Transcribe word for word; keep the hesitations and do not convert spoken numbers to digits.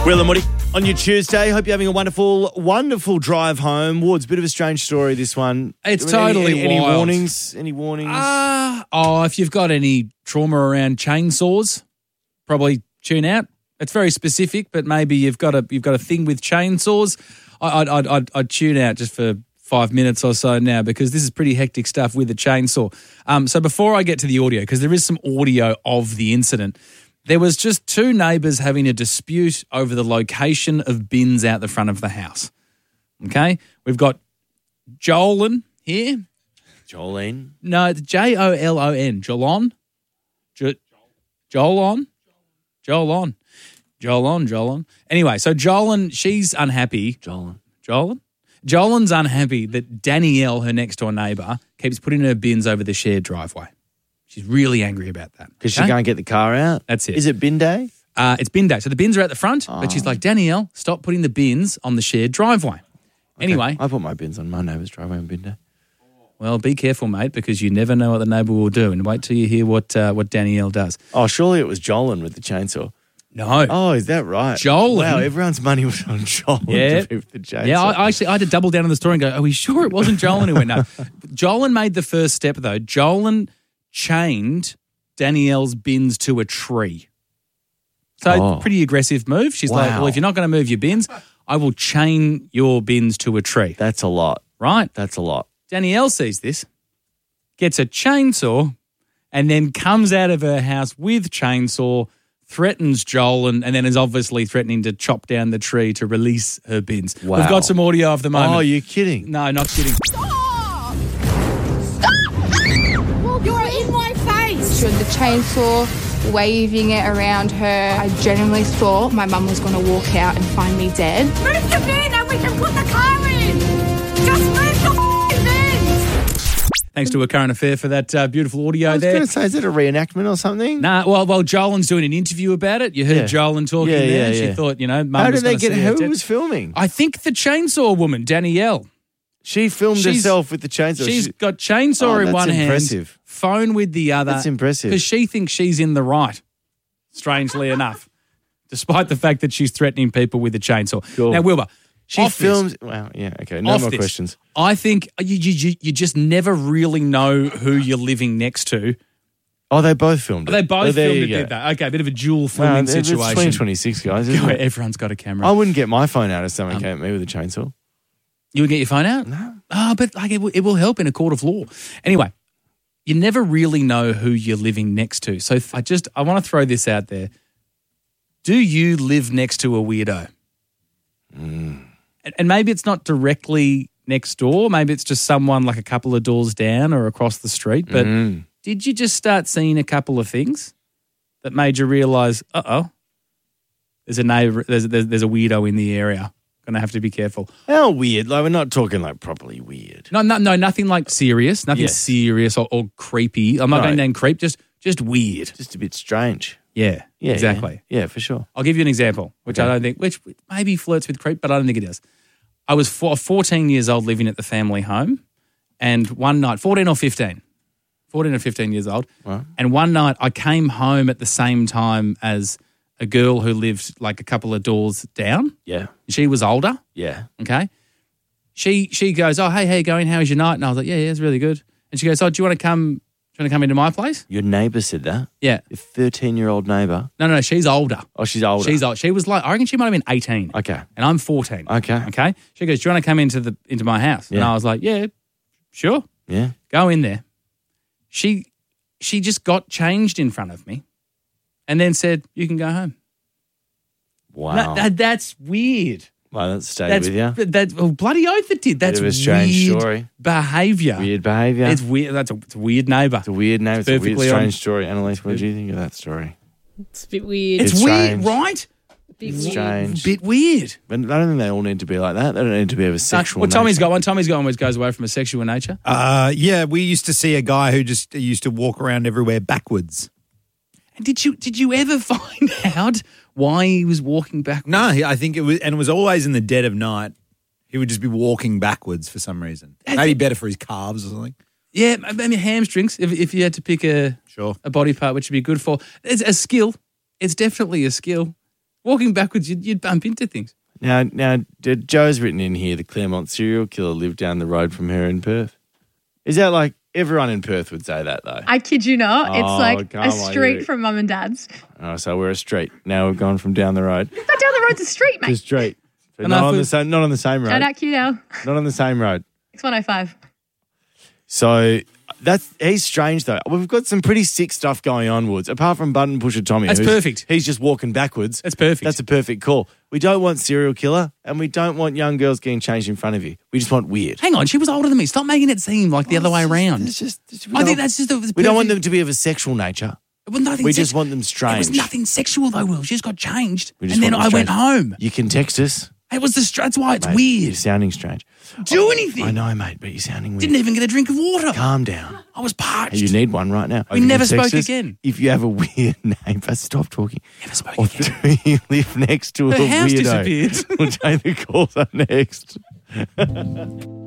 Will and Woody on your Tuesday. Hope you're having a wonderful, wonderful drive home. Ward's a bit of a strange story, this one. It's Any- totally any, any wild. warnings? Any warnings? Ah, oh, if you've got any trauma around chainsaws, probably tune out. It's very specific, but maybe you've got a you've got a thing with chainsaws. I- I'd I'd I'd, I'd tune out just for five minutes or so now, because this is pretty hectic stuff with a chainsaw. Um, so before I get to the audio, because there is some audio of the incident, there was just two neighbours having a dispute over the location of bins out the front of the house. Okay, we've got Jolon here. Jolene. No, it's J O L O N. Jolon. Jo- Jolon. Jolon. Jolon. Jolon. Anyway, so Jolon, she's unhappy. Jolene. Jolon? Jolon's unhappy that Danielle, her next door neighbour, keeps putting her bins over the shared driveway. She's really angry about that. Because okay? she can't get the car out? That's it. Is it bin day? Uh, it's bin day. So the bins are at the front, oh. but she's like, Danielle, stop putting the bins on the shared driveway. Okay. Anyway. I put my bins on my neighbour's driveway on bin day. Well, be careful, mate, because you never know what the neighbour will do. And wait till you hear what uh, what Danielle does. Oh, surely it was Jolene with the chainsaw. No. Oh, is that right? Jolene. Wow, everyone's money was on Jolene yeah. to with the chainsaw. Yeah, I, I actually I had to double down on the story and go, are we sure it wasn't Jolene who went? No. Jolene made the first step, though. Jolene chained Danielle's bins to a tree. So Oh. pretty aggressive move. She's like, Wow. well, if you're not going to move your bins, I will chain your bins to a tree. That's a lot. Right? That's a lot. Danielle sees this, gets a chainsaw, and then comes out of her house with chainsaw, threatens Joel, and, and then is obviously threatening to chop down the tree to release her bins. Wow. We've got some audio of the moment. Oh, you're kidding. No, not kidding. Stop! Stop! You're in my face! She had the chainsaw, waving it around her. I genuinely thought my mum was going to walk out and find me dead. Move the bin and we can put the car in! Just move the f***ing bins! Thanks to A Current Affair for that uh, beautiful audio I was there. going to say, is it a reenactment or something? Nah, well, well, Jolen's doing an interview about it. You heard Yeah. Jolen talking Yeah, there. yeah, She yeah. thought, you know, mum How was did they gonna get, see her who dead. was filming? I think the chainsaw woman, Danielle. She filmed She's- herself with the chainsaw. She's She- got chainsaw Oh, in that's one impressive. hand, phone with the other. That's impressive. Because she thinks she's in the right, strangely enough, despite the fact that she's threatening people with a chainsaw. Cool. Now, Wilbur, She off films. This, Wow, yeah, okay. No off more this, questions. I think you, you, you, you just never really know who you're living next to. Oh, they both filmed it. They both Oh, there filmed you it, go. did that. Okay, a bit of a dual Wow, filming it's twenty situation. twenty-six, guys. Isn't God, it? everyone's got a camera. I wouldn't get my phone out if someone Um, came at me with a chainsaw. You would get your phone out? No. Oh, but like it will, it will help in a court of law. Anyway, you never really know who you're living next to. So I just, I want to throw this out there. Do you live next to a weirdo? Mm. And, and maybe it's not directly next door. Maybe it's just someone like a couple of doors down or across the street. But Mm. did you just start seeing a couple of things that made you realise, uh-oh, there's a neighbor, there's, there's, there's a weirdo in the area. Going to have to be careful. How weird? Like, we're not talking like properly weird. No, no, no, nothing like serious, nothing Yes. serious or, or creepy. I'm not No. going down creep, just just weird. Just a bit strange. Yeah, Yeah, exactly. Yeah, yeah, for sure. I'll give you an example, which I Okay. don't think, which maybe flirts with creep, but I don't think it is. I was four, fourteen years old living at the family home, and one night, fourteen or fifteen, fourteen or fifteen years old, Wow. and one night I came home at the same time as a girl who lived like a couple of doors down. Yeah, She was older. yeah. Okay. She she goes, oh, hey, how you going? How was your night? And I was like, yeah, yeah, it's really good. And she goes, oh, do you want to come, do you want to come into my place? Your neighbour said that? Yeah. Your thirteen-year-old neighbour? No, no, no, she's older. Oh, she's older. She's old. She was like, I reckon she might have been eighteen. Okay. And I'm fourteen. Okay. Okay. She goes, do you want to come into the into my house? And Yeah. I was like, yeah, sure. Yeah. Go in there. She she just got changed in front of me and then said, you can go home. Wow. No, that, that's weird. Well, that stayed That's with you. that oh, bloody oath it did. That's Bit of a strange weird story. behaviour. Weird behaviour. It's weird. That's a, it's a weird neighbour. It's a weird name. It's, a weird, perfectly strange on- story. Annalise, what did you think of that story? It's a bit weird. It's, It's weird, strange. right? bit It's weird. strange. Bit weird. But I don't think they all need to be like that. They don't need to be of a sexual well, Tommy's nature. got one. Tommy's got one which goes away from a sexual nature. Uh, yeah, we used to see a guy who just used to walk around everywhere backwards. And did you did you ever find out why he was walking back? No, he- I think it was, and it was always in the dead of night. He would just be walking backwards for some reason. Maybe better for his calves or something. Yeah, I mean hamstrings. If if you had to pick a Sure. a body part which would be good for, it's a skill. It's definitely a skill. Walking backwards, you'd, you'd bump into things. Now, now, did- Joe's written in here the Claremont serial killer lived down the road from her in Perth. Is that like everyone in Perth would say that though? I kid you not. Oh, it's like come a on, street you- from mum and dad's. Oh, so we're a street. Now we've gone from down the road Not down the road's a street, to mate. street. So And not I on the thought- same, not on the same road. Shout out Q now. Not on the same road. It's one oh five. So that's he's strange though. We've got some pretty sick stuff going on, Woods. Apart from Button Pusher Tommy, That's who's- perfect. He's just walking backwards. That's perfect. That's a perfect call. We don't want serial killer, and we don't want young girls getting changed in front of you. We just want weird. Hang on, she was older than me. Stop making it seem like the other way around. It's just, it's- we I think don't- that's just a, we don't want them to be of a sexual nature. Well, nothing We sex- just want them strange. It was nothing sexual though, Will. She just got changed, We and just then want I them went strange. home. You can text us. It was the str- that's why it's Mate, You're weird. sounding strange. Do anything. I know, mate, but you're sounding weird. Didn't even get a drink of water. Calm down. I was parched. You need one right now. We You never can text spoke us again. If you have a weird name, but stop talking. Never spoke Or again. do you live next to Her a house weirdo? disappeared. We'll take the calls up next.